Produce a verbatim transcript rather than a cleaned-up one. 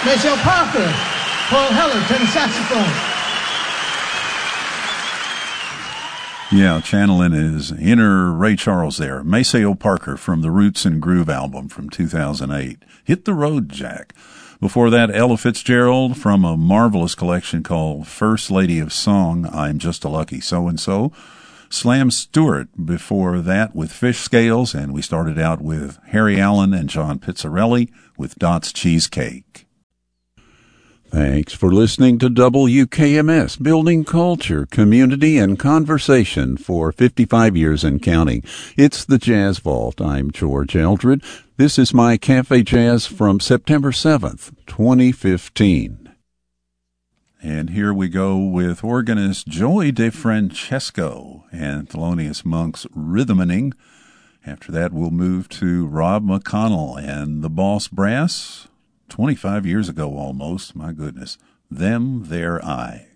Michelle Parker, Paul Heller, tenor saxophone. Yeah, channeling his inner Ray Charles there. Maceo Parker from the Roots and Groove album from two thousand eight. Hit the Road, Jack. Before that, Ella Fitzgerald from a marvelous collection called First Lady of Song, I'm Just a Lucky So-and-So. Slam Stewart before that with Fish Scales, and we started out with Harry Allen and John Pizzarelli with Dot's Cheesecake. Thanks for listening to W K M S, building culture, community, and conversation for fifty-five years and counting. It's the Jazz Vault. I'm George Eldred. This is my Cafe Jazz from September seventh, twenty fifteen. And here we go with organist Joey DeFrancesco and Thelonious Monk's Rhythmaning. After that, we'll move to Rob McConnell and the Boss Brass. twenty-five years ago almost, my goodness. Them, Their, I.